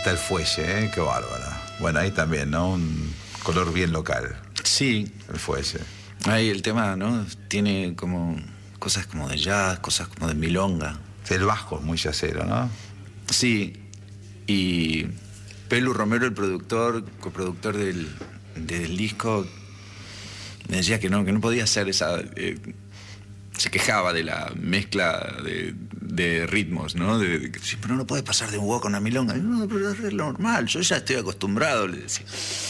está el fuelle, qué bárbaro. Bueno, ahí también, ¿no? Un color bien local. Sí. El fuelle. Ahí el tema, ¿no? Tiene como cosas como de jazz, cosas como de milonga. El bajo es muy jazzero, ¿no? Sí. Y Pelu Romero, el productor, coproductor del disco, me decía que no podía hacer esa... se quejaba de la mezcla de ritmos, ¿no? Sí, pero no puede pasar de un hueco a una milonga. No, pero es lo normal, yo ya estoy acostumbrado, le decía.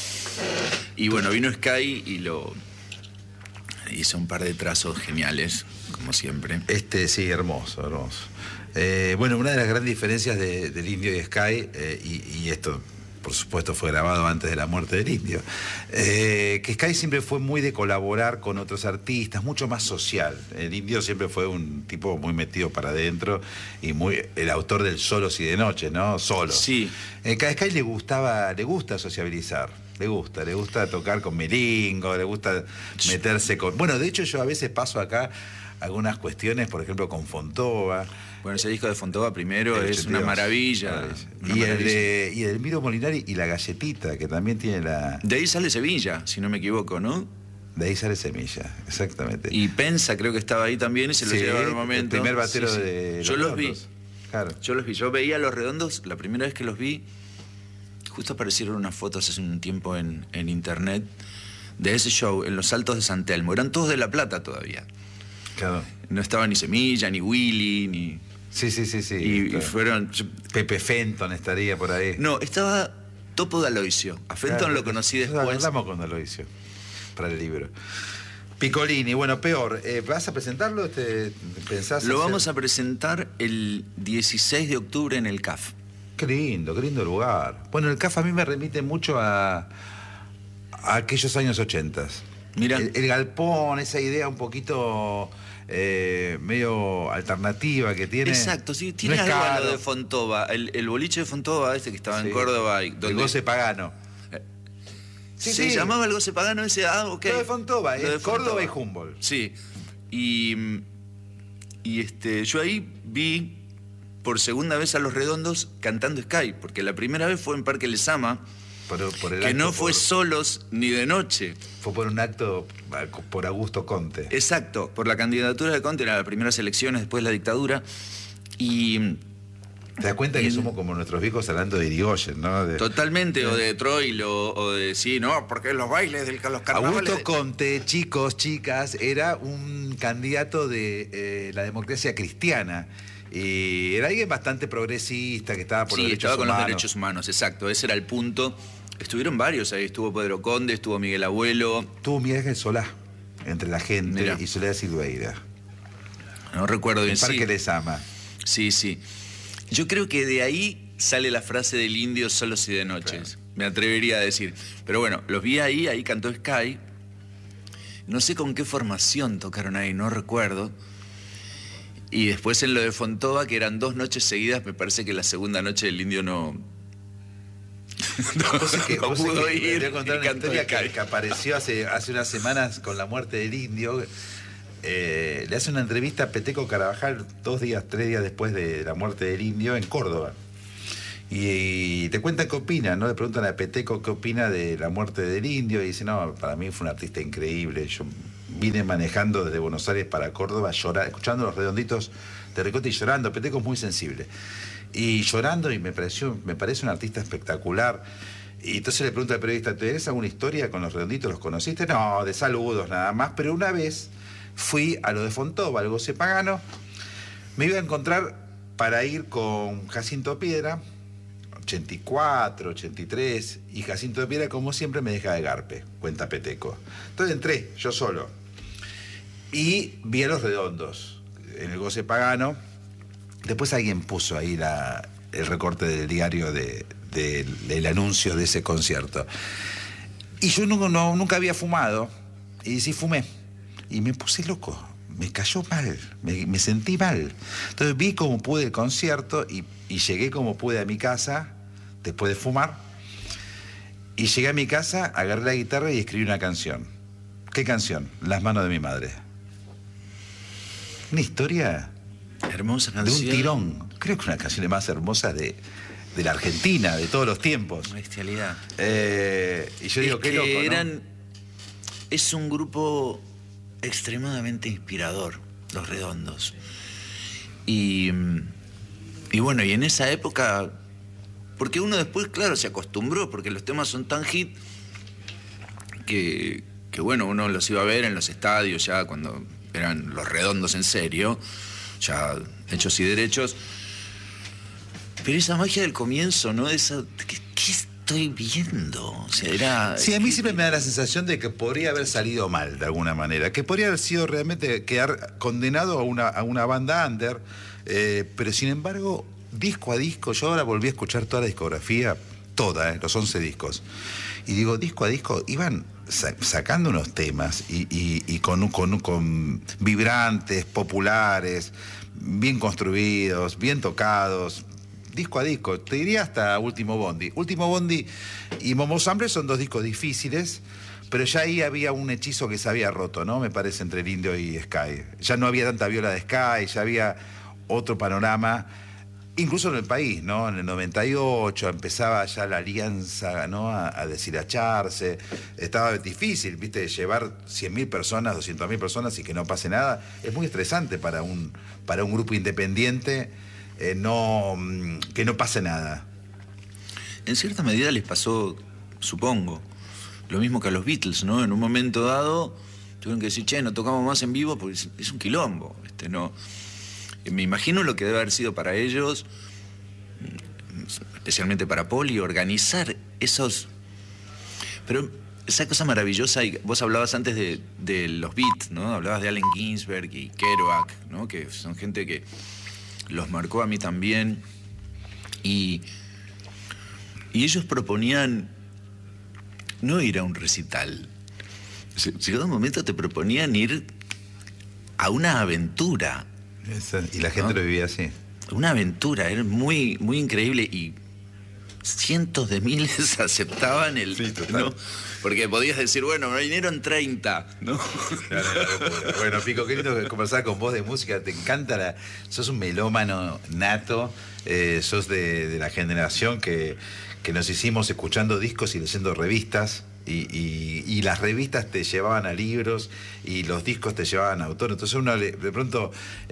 Y bueno, vino Sky y hizo un par de trazos geniales, como siempre. Sí, hermoso, hermoso. Bueno, una de las grandes diferencias del Indio y Sky, y esto por supuesto fue grabado antes de la muerte del Indio, que Sky siempre fue muy de colaborar con otros artistas, mucho más social. El Indio siempre fue un tipo muy metido para adentro y el autor del Solos y de Noche, ¿no? Solo. Sí. A Sky le gusta sociabilizar. Le gusta tocar con Melingo, le gusta meterse con... Bueno, de hecho yo a veces paso acá algunas cuestiones, por ejemplo con Fontova. Bueno, ese disco de Fontova primero es una maravilla. Y el Miro Molinari y La Galletita, que también tiene la... De ahí sale Sevilla, si no me equivoco, ¿no? De ahí sale Semilla, exactamente. Y Pensa creo que estaba ahí también y se lo lleva al momento. El primer batero de Yo los vi. Claro. Yo los vi. Yo veía Los Redondos, la primera vez que los vi, justo aparecieron unas fotos hace un tiempo en internet de ese show en los Altos de San Telmo. Eran todos de La Plata todavía. Claro. No estaba ni Semilla, ni Willy, ni... Sí. Y claro. fueron... Pepe Fenton estaría por ahí. No, estaba Topo D'Aloisio. A Fenton lo conocí después. Hablamos con D'Aloisio para el libro. Piccolini, bueno, peor. ¿Vas a presentarlo? ¿Pensás Lo hacer? vamos a presentar el 16 de octubre en el CAF. Qué lindo lugar. Bueno, el CAF a mí me remite mucho a aquellos años 80. Mira. El galpón, esa idea un poquito medio alternativa que tiene. Exacto, sí, tiene no algo a caro. lo de Fontova. El boliche de Fontova, que estaba en Córdoba. Donde... El Goce Pagano. Se llamaba el Goce Pagano ese, ok. Lo de Fontova, Lo de Córdoba Fontova. y Humboldt. Sí. Y yo ahí vi por segunda vez a Los Redondos cantando Sky, porque la primera vez fue en Parque Lezama, que no fue solos ni de noche. Fue por un acto por Augusto Conte. Exacto, por la candidatura de Conte, era las primeras elecciones después de la dictadura. Y... ¿Te das cuenta que somos como nuestros viejos hablando de Irigoyen, ¿no? Totalmente, o de Troilo, o de... Sí, no, porque los bailes de los carnavales... Augusto Conte, chicos, chicas, era un candidato de la democracia cristiana. Y era alguien bastante progresista, que estaba por los derechos humanos. Sí, estaba con los derechos humanos, exacto, ese era el punto. Estuvieron varios ahí, estuvo Pedro Conde, estuvo Miguel Abuelo. Estuvo Miguel Ángel Solá, entre la gente, Mirá. Y Soledad Silveira. No recuerdo bien. El Parque Lezama. Sí. Yo creo que de ahí sale la frase del Indio Solos y de Noches. Claro. Me atrevería a decir. Pero bueno, los vi ahí cantó Sky. No sé con qué formación tocaron ahí, no recuerdo. Y después en lo de Fontova, que eran 2 noches seguidas, me parece que la segunda noche del Indio no pudo ir. Voy a contar una historia que apareció hace unas semanas con la muerte del Indio. Le hace una entrevista a Peteco Carabajal 3 días después de la muerte del Indio en Córdoba. Y te cuentan qué opina, ¿no? Le preguntan a Peteco qué opina de la muerte del Indio y dice, no, para mí fue un artista increíble. Yo vine manejando desde Buenos Aires para Córdoba, escuchando Los Redonditos de Ricote y llorando. Peteco es muy sensible. Y llorando, y me parece un artista espectacular. Y entonces le pregunta al periodista, ¿tenés alguna historia con Los Redonditos? ¿Los conociste? No, de saludos nada más. Pero una vez fui a lo de Fontova, al Goce Pagano. Me iba a encontrar para ir con Jacinto Piedra, 84, 83, y Jacinto Piedra, como siempre, me deja de garpe, cuenta Peteco. Entonces entré, yo solo, y vi a Los Redondos en el Goce Pagano. Después alguien puso ahí el recorte del diario del anuncio de ese concierto. Y yo nunca había fumado, y sí fumé, y me puse loco. Me cayó mal, me sentí mal. Entonces vi como pude el concierto y llegué como pude a mi casa, después de fumar. Y llegué a mi casa, agarré la guitarra y escribí una canción. ¿Qué canción? Las manos de mi madre. Una historia hermosa canción. de un tirón. Creo que una canción más hermosa de la Argentina, de todos los tiempos. Una bestialidad. Y yo digo, qué loco, ¿no? Es un grupo extremadamente inspirador, Los Redondos. Y bueno, y en esa época, porque uno después, claro, se acostumbró, porque los temas son tan hit que bueno, uno los iba a ver en los estadios ya cuando eran Los Redondos en serio, ya hechos y derechos. Pero esa magia del comienzo, ¿no? ¿Qué estoy viendo? O sea, era... Sí, a mí siempre me da la sensación de que podría haber salido mal, de alguna manera. Que podría haber sido realmente quedar condenado a una banda under. Pero sin embargo, disco a disco, yo ahora volví a escuchar toda la discografía, toda, los 11 discos. Y digo, disco a disco, iban sacando unos temas y con vibrantes, populares, bien construidos, bien tocados, disco a disco, te diría hasta Último Bondi. Último Bondi y Momo Sample son dos discos difíciles, pero ya ahí había un hechizo que se había roto, ¿no? Me parece, entre el Indio y Sky. Ya no había tanta viola de Sky, ya había otro panorama, incluso en el país, ¿no? En el 98 empezaba ya la alianza, ¿no? a deshilacharse. Estaba difícil, ¿viste? Llevar 100.000 personas, 200.000 personas y que no pase nada. Es muy estresante para un grupo independiente que no pase nada. En cierta medida les pasó, supongo, lo mismo que a los Beatles, ¿no? En un momento dado tuvieron que decir, che, no tocamos más en vivo porque es un quilombo, ¿no? Me imagino lo que debe haber sido para ellos, especialmente para Poli, organizar esos... Pero esa cosa maravillosa, y vos hablabas antes de los Beats, ¿no? Hablabas de Allen Ginsberg y Kerouac, ¿no? Que son gente que los marcó a mí también. Y ellos proponían no ir a un recital. Llegado un momento te proponían ir a una aventura. Y la gente, ¿no?, lo vivía así. Una aventura, era muy, muy increíble y cientos de miles aceptaban el... Sí, total. ¿no? Porque podías decir, bueno, me vinieron 30, ¿no? Claro, bueno, Pico, qué lindo conversar con vos de música, te encanta, sos un melómano nato, sos de la generación que nos hicimos escuchando discos y leyendo revistas. Y las revistas te llevaban a libros y los discos te llevaban a autores. Entonces uno de pronto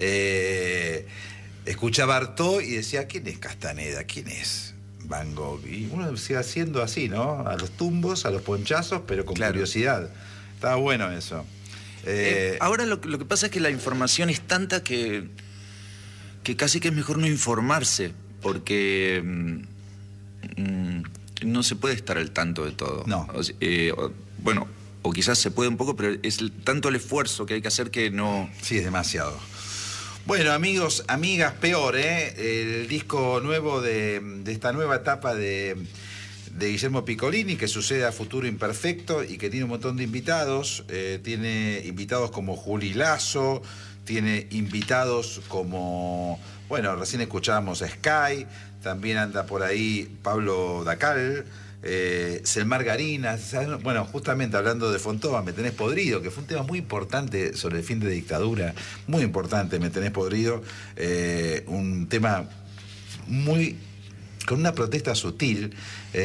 escuchaba Artaud y decía, ¿quién es Castaneda? ¿Quién es Van Gogh? Y uno sigue haciendo así, ¿no? A los tumbos, a los ponchazos, pero con curiosidad. Estaba bueno eso. Ahora lo que pasa es que la información es tanta que casi que es mejor no informarse, porque... no se puede estar al tanto de todo. No. Bueno, o quizás se puede un poco, pero es tanto el esfuerzo que hay que hacer que no... Sí, es demasiado. Bueno, amigos, amigas, peor, el disco nuevo de esta nueva etapa de Guillermo Piccolini, que sucede a Futuro Imperfecto y que tiene un montón de invitados. Tiene invitados como Juli Lazo, tiene invitados como... Bueno, recién escuchábamos a Sky, también anda por ahí Pablo Dacal, Selmar Garina. Bueno, justamente hablando de Fontova, Me tenés podrido, que fue un tema muy importante sobre el fin de dictadura, muy importante, Me tenés podrido, un tema muy... con una protesta sutil,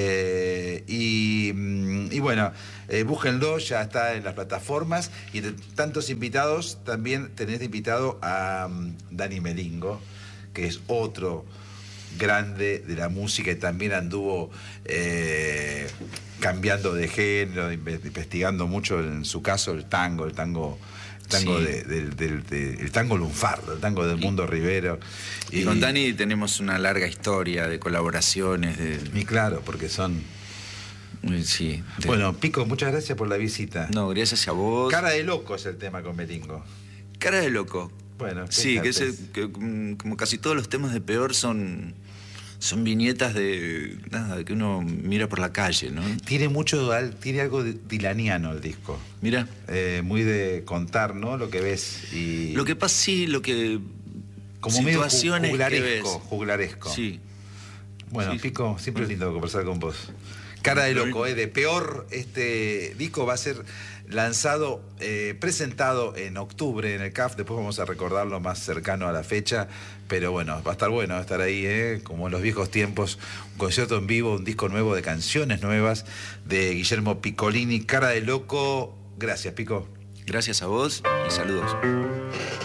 y bueno, búsquenlo, ya está en las plataformas, y de tantos invitados, también tenés de invitado a Dani Melingo, que es otro grande de la música y también anduvo cambiando de género, investigando mucho en su caso el tango sí, el tango lunfardo, el tango del Mundo Rivero. Y con Dani tenemos una larga historia de colaboraciones. Y claro, porque son... Sí. Bueno, Pico, muchas gracias por la visita. No, gracias a vos. Cara de loco es el tema con Melingo. Cara de loco. Bueno, sí, que como casi todos los temas de Peor son viñetas de nada, que uno mira por la calle, ¿no? Tiene algo de dilaniano el disco. Mira. Muy de contar, ¿no? Lo que ves y... Lo que pasa, sí, lo que... Como situaciones medio que ves. juglaresco. Sí. Bueno, sí. Pico, siempre es lindo conversar con vos. Cara de loco, de peor. Este disco va a ser lanzado, presentado en octubre en el CAF. Después vamos a recordarlo más cercano a la fecha. Pero bueno, va a estar bueno estar ahí, como en los viejos tiempos. Un concierto en vivo, un disco nuevo de canciones nuevas de Guillermo Piccolini. Cara de loco. Gracias, Pico. Gracias a vos y saludos.